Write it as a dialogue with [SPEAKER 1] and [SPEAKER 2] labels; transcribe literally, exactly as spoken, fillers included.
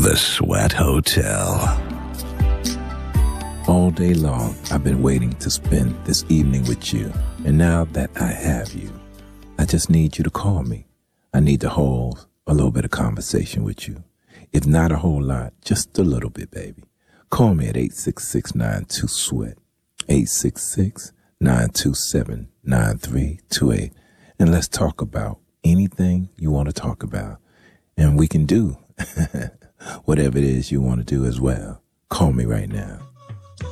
[SPEAKER 1] The Sweat Hotel.
[SPEAKER 2] All day long, I've been waiting to spend this evening with you. And now that I have you, I just need you to call me. I need to hold a little bit of conversation with you. If not a whole lot, just a little bit, baby. Call me at eight six six, nine two, SWEAT, eight six six, nine two seven, nine three two eight. And let's talk about anything you want to talk about. And we can do whatever it is you want to do as well. Call me right now.